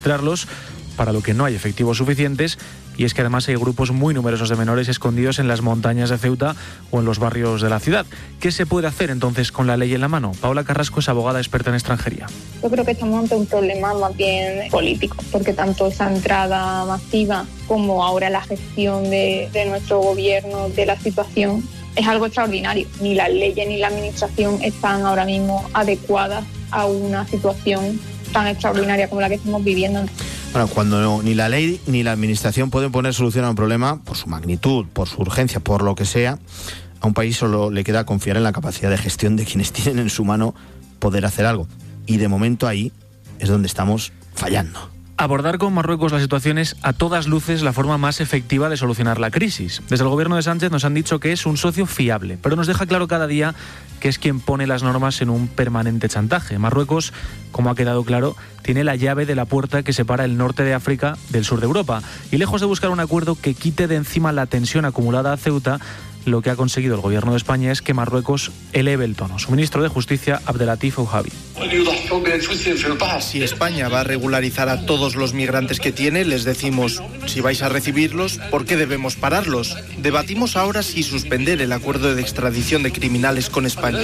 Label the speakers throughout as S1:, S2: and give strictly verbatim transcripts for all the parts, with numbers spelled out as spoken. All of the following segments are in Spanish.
S1: administrarlos, para lo que no hay efectivos suficientes, y es que además hay grupos muy numerosos de menores escondidos en las montañas de Ceuta o en los barrios de la ciudad. ¿Qué se puede hacer entonces con la ley en la mano? Paola Carrasco es abogada experta en extranjería.
S2: Yo creo que estamos ante un problema más bien político, porque tanto esa entrada masiva como ahora la gestión de, de nuestro gobierno de la situación es algo extraordinario. Ni las leyes ni la administración están ahora mismo adecuadas a una situación tan extraordinaria como la que estamos viviendo.
S3: Bueno, cuando no, ni la ley ni la administración pueden poner solución a un problema por su magnitud, por su urgencia, por lo que sea, a un país solo le queda confiar en la capacidad de gestión de quienes tienen en su mano poder hacer algo. Y de momento ahí es donde estamos fallando.
S1: Abordar con Marruecos la situación es a todas luces la forma más efectiva de solucionar la crisis. Desde el gobierno de Sánchez nos han dicho que es un socio fiable, pero nos deja claro cada día que es quien pone las normas en un permanente chantaje. Marruecos, como ha quedado claro, tiene la llave de la puerta que separa el norte de África del sur de Europa. Y lejos de buscar un acuerdo que quite de encima la tensión acumulada a Ceuta, lo que ha conseguido el gobierno de España es que Marruecos eleve el tono. Su ministro de Justicia, Abdelatif Ouhabi.
S4: Si España va a regularizar a todos los migrantes que tiene, les decimos, si vais a recibirlos, ¿por qué debemos pararlos? Debatimos ahora si suspender el acuerdo de extradición de criminales con España.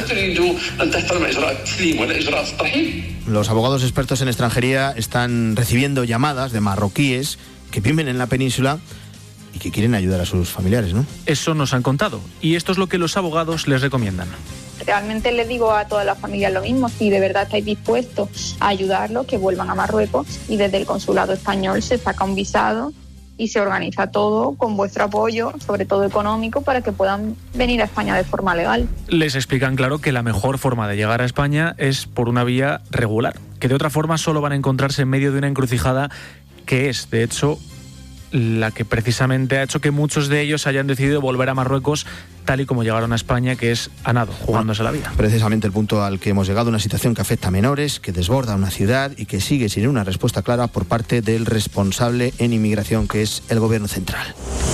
S3: Los abogados expertos en extranjería están recibiendo llamadas de marroquíes que viven en la península y que quieren ayudar a sus familiares, ¿no?
S1: Eso nos han contado, y esto es lo que los abogados les recomiendan.
S2: Realmente les digo a todas las familias lo mismo: si de verdad estáis dispuestos a ayudarlos, que vuelvan a Marruecos, y desde el consulado español se saca un visado y se organiza todo con vuestro apoyo, sobre todo económico, para que puedan venir a España de forma legal.
S1: Les explican claro que la mejor forma de llegar a España es por una vía regular, que de otra forma solo van a encontrarse en medio de una encrucijada que es, de hecho, la que precisamente ha hecho que muchos de ellos hayan decidido volver a Marruecos tal y como llegaron a España, que es a nado, jugándose la vida.
S3: Precisamente el punto al que hemos llegado, una situación que afecta a menores, que desborda una ciudad y que sigue sin una respuesta clara por parte del responsable en inmigración, que es el gobierno central.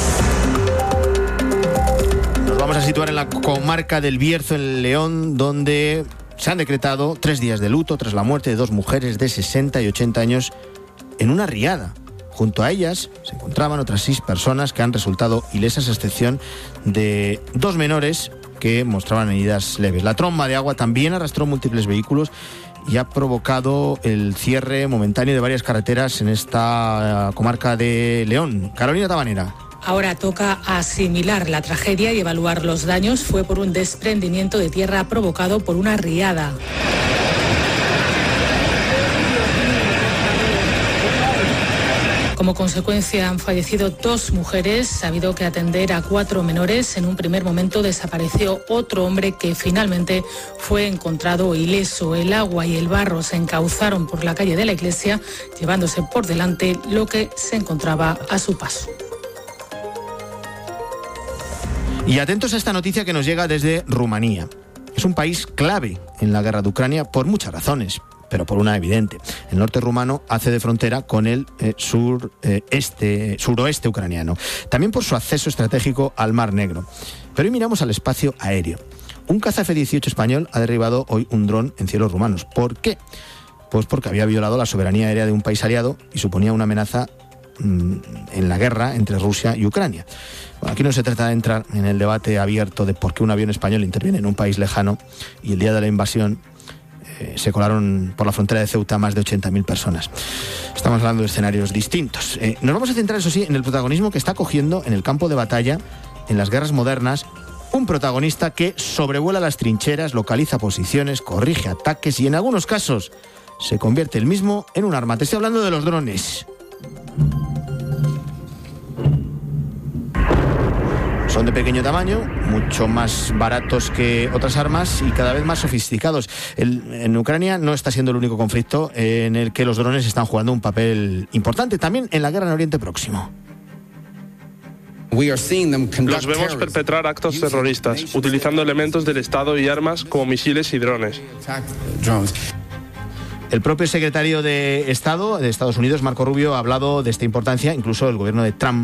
S3: Nos vamos a situar en la comarca del Bierzo, en León, donde se han decretado tres días de luto tras la muerte de dos mujeres de sesenta y ochenta años en una riada. Junto a ellas se encontraban otras seis personas que han resultado ilesas, a excepción de dos menores que mostraban heridas leves. La tromba de agua también arrastró múltiples vehículos y ha provocado el cierre momentáneo de varias carreteras en esta comarca de León. Carolina Tabanera.
S5: Ahora toca asimilar la tragedia y evaluar los daños. Fue por un desprendimiento de tierra provocado por una riada. Como consecuencia han fallecido dos mujeres, ha habido que atender a cuatro menores. En un primer momento desapareció otro hombre que finalmente fue encontrado ileso. El agua y el barro se encauzaron por la calle de la iglesia, llevándose por delante lo que se encontraba a su paso.
S3: Y atentos a esta noticia que nos llega desde Rumanía. Es un país clave en la guerra de Ucrania por muchas razones, pero por una evidente. El norte rumano hace de frontera con el eh, sur, eh, este, suroeste ucraniano. También por su acceso estratégico al Mar Negro. Pero hoy miramos al espacio aéreo. Un caza F dieciocho español ha derribado hoy un dron en cielos rumanos. ¿Por qué? Pues porque había violado la soberanía aérea de un país aliado y suponía una amenaza mmm, en la guerra entre Rusia y Ucrania. Bueno, aquí no se trata de entrar en el debate abierto de por qué un avión español interviene en un país lejano y el día de la invasión se colaron por la frontera de Ceuta más de ochenta mil personas. Estamos hablando de escenarios distintos. Eh, nos vamos a centrar, eso sí, en el protagonismo que está cogiendo en el campo de batalla, en las guerras modernas, un protagonista que sobrevuela las trincheras, localiza posiciones, corrige ataques y en algunos casos se convierte él mismo en un arma. Te estoy hablando de los drones. Son de pequeño tamaño, mucho más baratos que otras armas y cada vez más sofisticados. El, en Ucrania no está siendo el único conflicto en el que los drones están jugando un papel importante, también en la guerra en Oriente Próximo.
S6: Los vemos perpetrar actos terroristas, utilizando elementos del Estado y armas como misiles y drones.
S3: El propio secretario de Estado de Estados Unidos, Marco Rubio, ha hablado de esta importancia. Incluso el gobierno de Trump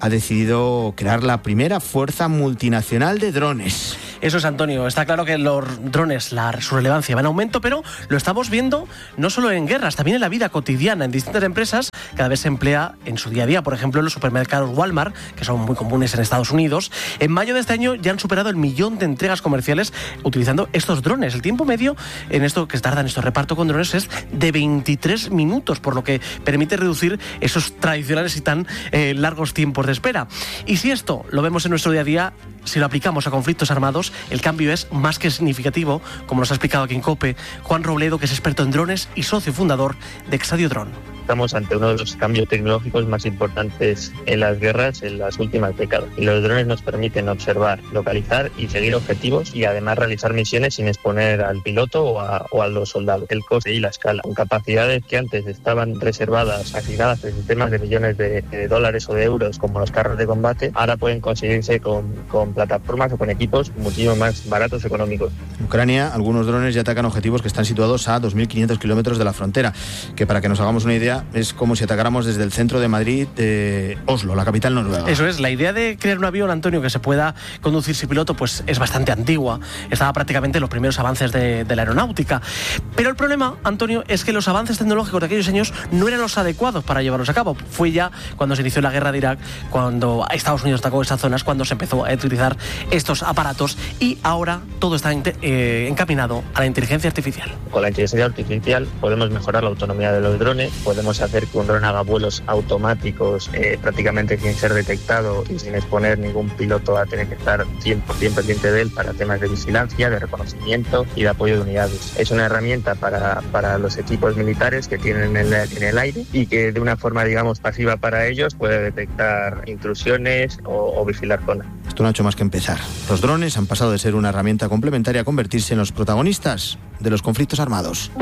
S3: ha decidido crear la primera fuerza multinacional de drones.
S7: Eso es, Antonio. Está claro que los drones, la, su relevancia va en aumento, pero lo estamos viendo no solo en guerras, también en la vida cotidiana. En distintas empresas cada vez se emplea en su día a día. Por ejemplo, en los supermercados Walmart, que son muy comunes en Estados Unidos. En mayo de este año ya han superado el millón de entregas comerciales utilizando estos drones. El tiempo medio en esto que tardan estos reparto con drones es de veintitrés minutos, por lo que permite reducir esos tradicionales y tan eh, largos tiempos de espera. Y si esto lo vemos en nuestro día a día, si lo aplicamos a conflictos armados, el cambio es más que significativo, como nos ha explicado aquí en COPE Juan Robledo, que es experto en drones y socio fundador de Exadio Drone.
S8: Estamos ante uno de los cambios tecnológicos más importantes en las guerras en las últimas décadas. Y los drones nos permiten observar, localizar y seguir objetivos y además realizar misiones sin exponer al piloto o a, o a los soldados. El coste y la escala, con capacidades que antes estaban reservadas, asignadas en sistemas de millones de, de dólares o de euros como los carros de combate, ahora pueden conseguirse con, con plataformas o con equipos muchísimo más baratos y económicos.
S3: En Ucrania, algunos drones ya atacan objetivos que están situados a dos mil quinientos kilómetros de la frontera, que para que nos hagamos una idea es como si atacáramos desde el centro de Madrid, de Oslo, la capital noruega.
S7: Eso es, la idea de crear un avión, Antonio, que se pueda conducir sin piloto, pues es bastante antigua. Estaba prácticamente en los primeros avances de, de la aeronáutica. Pero el problema, Antonio, es que los avances tecnológicos de aquellos años no eran los adecuados para llevarlos a cabo. Fue ya cuando se inició la guerra de Irak, cuando Estados Unidos atacó esas zonas, cuando se empezó a utilizar estos aparatos, y ahora todo está eh, encaminado a la inteligencia artificial.
S8: Con la inteligencia artificial podemos mejorar la autonomía de los drones, podemos hacer que un dron haga vuelos automáticos eh, prácticamente sin ser detectado y sin exponer ningún piloto a tener que estar cien por ciento pendiente de él para temas de vigilancia, de reconocimiento y de apoyo de unidades. Es una herramienta para, para los equipos militares que tienen en el, en el aire y que de una forma, digamos, pasiva para ellos puede detectar intrusiones o, o vigilar zonas.
S3: Esto no ha hecho más que empezar. Los drones han pasado de ser una herramienta complementaria a convertirse en los protagonistas de los conflictos armados.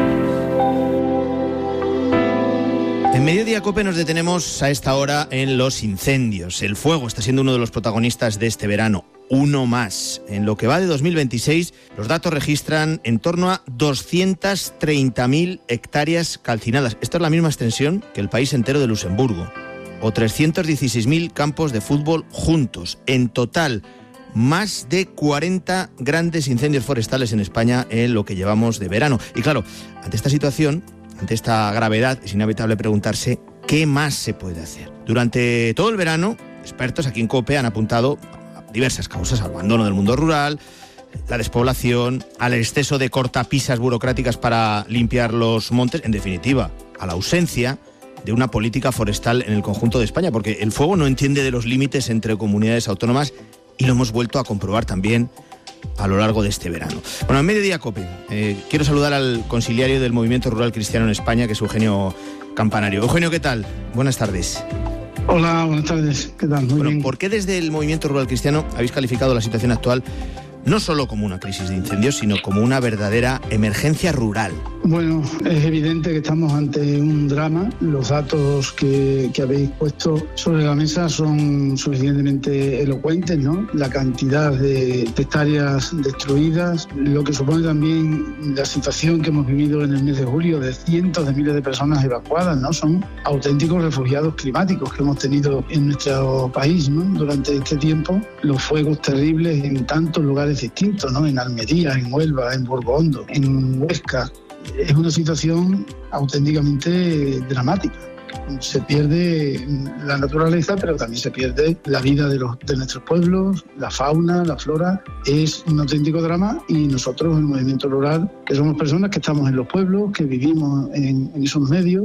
S3: En Mediodía Cope nos detenemos a esta hora en los incendios. El fuego está siendo uno de los protagonistas de este verano. Uno más. En lo que va de dos mil veintiséis, los datos registran en torno a doscientas treinta mil hectáreas calcinadas. Esta es la misma extensión que el país entero de Luxemburgo. O trescientos dieciséis mil campos de fútbol juntos. En total, más de cuarenta grandes incendios forestales en España en lo que llevamos de verano. Y claro, ante esta situación, ante esta gravedad, es inevitable preguntarse qué más se puede hacer. Durante todo el verano, expertos aquí en COPE han apuntado a diversas causas: al abandono del mundo rural, la despoblación, al exceso de cortapisas burocráticas para limpiar los montes, en definitiva, a la ausencia de una política forestal en el conjunto de España, porque el fuego no entiende de los límites entre comunidades autónomas y lo hemos vuelto a comprobar también a lo largo de este verano. Bueno, en Mediodía Cope, eh, quiero saludar al conciliario del Movimiento Rural Cristiano en España, que es Eugenio Campanario. Eugenio, ¿qué tal? Buenas tardes.
S9: Hola, buenas tardes. ¿Qué tal? Muy
S3: bueno,
S9: bien.
S3: ¿Por qué desde el Movimiento Rural Cristiano habéis calificado la situación actual no solo como una crisis de incendios, sino como una verdadera emergencia rural?
S9: Bueno, es evidente que estamos ante un drama. Los datos que, que habéis puesto sobre la mesa son suficientemente elocuentes, ¿no? La cantidad de hectáreas destruidas, lo que supone también la situación que hemos vivido en el mes de julio de cientos de miles de personas evacuadas, ¿no? Son auténticos refugiados climáticos que hemos tenido en nuestro país, ¿no? Durante este tiempo, los fuegos terribles en tantos lugares distintos, ¿no? En Almería, en Huelva, en Burgondo, en Huesca. Es una situación auténticamente dramática. Se pierde la naturaleza, pero también se pierde la vida de, los, de nuestros pueblos, la fauna, la flora. Es un auténtico drama y nosotros, el Movimiento Rural, que somos personas que estamos en los pueblos, que vivimos en, en esos medios,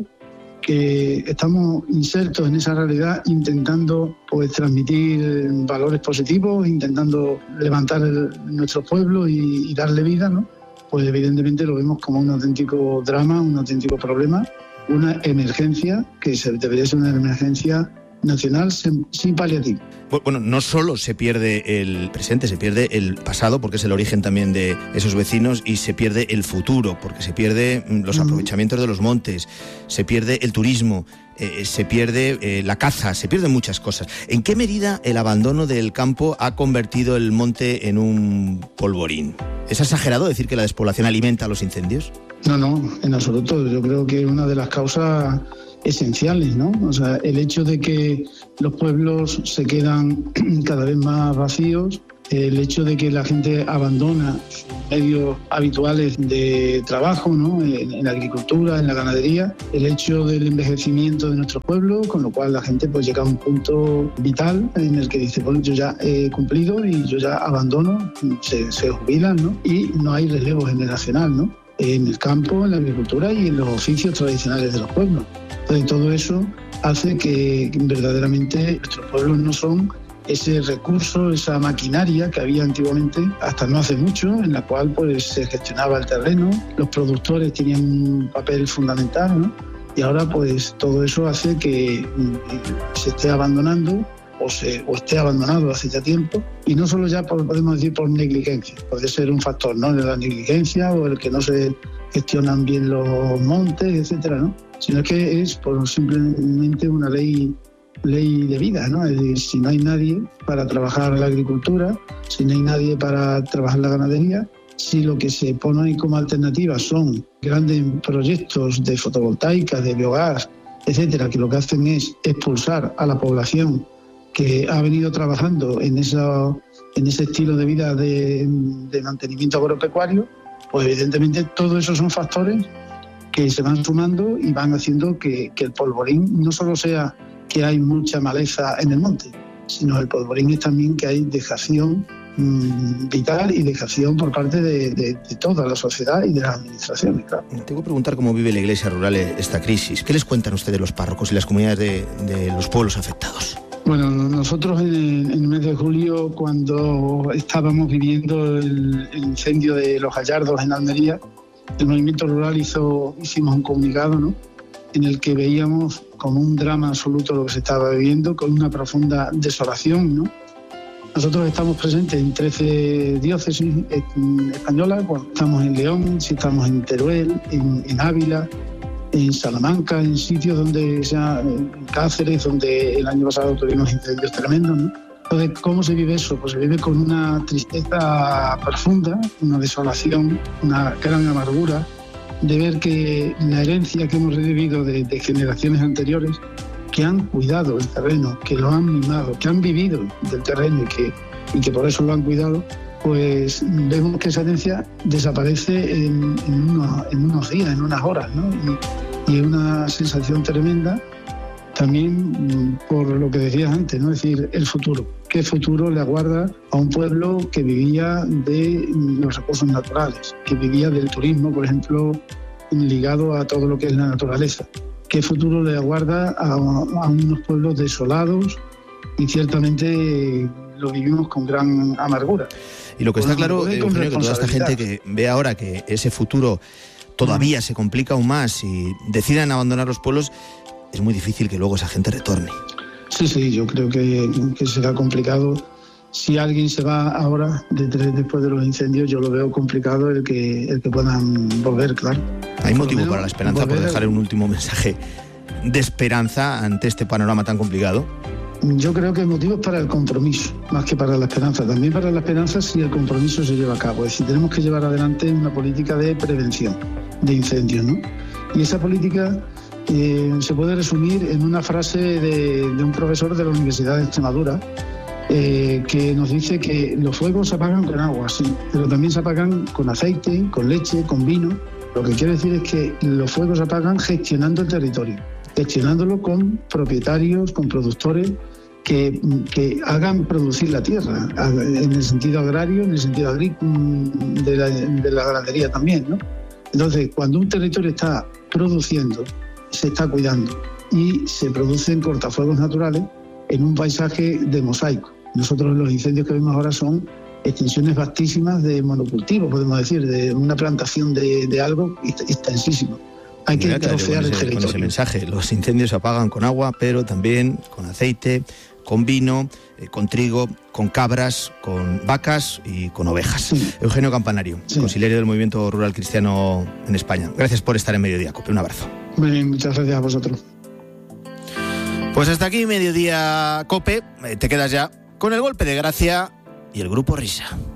S9: que estamos insertos en esa realidad, intentando pues transmitir valores positivos, intentando levantar el, nuestro pueblo y, y darle vida, ¿no? Pues evidentemente lo vemos como un auténtico drama, un auténtico problema, una emergencia que se, debería ser una emergencia nacional sin, sin paliativo.
S3: Bueno, no solo se pierde el presente, se pierde el pasado, porque es el origen también de esos vecinos, y se pierde el futuro, porque se pierde los aprovechamientos de los montes, se pierde el turismo, eh, se pierde eh, la caza, se pierden muchas cosas. ¿En qué medida el abandono del campo ha convertido el monte en un polvorín? ¿Es exagerado decir que la despoblación alimenta los incendios?
S9: No, no, en absoluto. Yo creo que una de las causas esenciales, ¿no? O sea, el hecho de que los pueblos se quedan cada vez más vacíos, el hecho de que la gente abandona sus medios habituales de trabajo, ¿no? En, en la agricultura, en la ganadería, el hecho del envejecimiento de nuestros pueblos, con lo cual la gente pues llega a un punto vital en el que dice, bueno, yo ya he cumplido y yo ya abandono, se, se jubilan, ¿no? Y no hay relevo generacional, ¿no? En el campo, en la agricultura y en los oficios tradicionales de los pueblos. Entonces todo eso hace que verdaderamente nuestros pueblos no son ese recurso, esa maquinaria que había antiguamente, hasta no hace mucho, en la cual pues se gestionaba el terreno, los productores tenían un papel fundamental, ¿no? Y ahora pues todo eso hace que se esté abandonando o, se, o esté abandonado hace ya tiempo, y no solo ya por, podemos decir por negligencia, puede ser un factor, ¿no?, de la negligencia o el que no se gestionan bien los montes, etcétera, ¿no?, sino que es por simplemente una ley ley de vida, ¿no? Es decir, si no hay nadie para trabajar la agricultura, si no hay nadie para trabajar la ganadería, si lo que se pone ahí como alternativa son grandes proyectos de fotovoltaica, de biogás, etcétera, que lo que hacen es expulsar a la población que ha venido trabajando en, esa, en ese estilo de vida de, de mantenimiento agropecuario, pues evidentemente todos esos son factores que se van sumando y van haciendo que, que el polvorín no solo sea que hay mucha maleza en el monte, sino el polvorín es también que hay dejación mmm, vital y dejación por parte de, de, de toda la sociedad y de las administraciones, claro.
S3: Tengo que preguntar cómo vive la Iglesia rural esta crisis. ¿Qué les cuentan ustedes los párrocos y las comunidades de, de los pueblos afectados?
S9: Bueno, nosotros en el, en el mes de julio, cuando estábamos viviendo el, el incendio de Los Gallardos en Almería, el movimiento rural hizo, hicimos un comunicado, ¿no?, en el que veíamos como un drama absoluto lo que se estaba viviendo, con una profunda desolación, ¿no? Nosotros estamos presentes en trece diócesis españolas, bueno, estamos en León, sí, estamos en Teruel, en, en Ávila, en Salamanca, en sitios donde, sea, en Cáceres, donde el año pasado tuvimos incendios tremendos, ¿no? Entonces, ¿cómo se vive eso? Pues se vive con una tristeza profunda, una desolación, una gran amargura, de ver que la herencia que hemos recibido de, de generaciones anteriores, que han cuidado el terreno, que lo han mimado, que han vivido del terreno y que, y que por eso lo han cuidado, pues vemos que esa herencia desaparece en, en, unos, en unos días, en unas horas, ¿no? Y, y es una sensación tremenda también por lo que decías antes, ¿no? Es decir, el futuro. ¿Qué futuro le aguarda a un pueblo que vivía de los recursos naturales, que vivía del turismo, por ejemplo, ligado a todo lo que es la naturaleza? ¿Qué futuro le aguarda a, a unos pueblos desolados? Y ciertamente lo vivimos con gran amargura.
S3: Y lo que está claro, Eugenio, que toda esta gente que ve ahora que ese futuro todavía se complica aún más y deciden abandonar los pueblos, es muy difícil que luego esa gente retorne.
S9: Sí, sí, yo creo que, que será complicado. Si alguien se va ahora, de, de, después de los incendios, yo lo veo complicado el que, el que puedan volver, claro.
S3: Hay motivo para la esperanza, por dejar un último mensaje de esperanza ante este panorama tan complicado.
S9: Yo creo que hay motivos para el compromiso, más que para la esperanza. También para la esperanza si el compromiso se lleva a cabo. Es decir, tenemos que llevar adelante una política de prevención de incendios, ¿no? Y esa política eh, se puede resumir en una frase de, de un profesor de la Universidad de Extremadura, eh, que nos dice que los fuegos se apagan con agua, sí, pero también se apagan con aceite, con leche, con vino. Lo que quiere decir es que los fuegos se apagan gestionando el territorio, gestionándolo con propietarios, con productores que, que hagan producir la tierra, en el sentido agrario, en el sentido agrícola, de la, de la ganadería también, ¿no? Entonces, cuando un territorio está produciendo, se está cuidando y se producen cortafuegos naturales en un paisaje de mosaico. Nosotros los incendios que vemos ahora son extensiones vastísimas de monocultivo, podemos decir, de una plantación de, de algo extensísimo. Hay que trofear el territorio.
S3: Con ese mensaje, los incendios se apagan con agua, pero también con aceite, con vino, eh, con trigo, con cabras, con vacas y con ovejas. Sí. Eugenio Campanario, sí, consiliario del Movimiento Rural Cristiano en España. Gracias por estar en Mediodía Cope. Un abrazo.
S9: Muy bien, muchas gracias a vosotros.
S3: Pues hasta aquí Mediodía Cope. Eh, te quedas ya con el golpe de gracia y el Grupo Risa.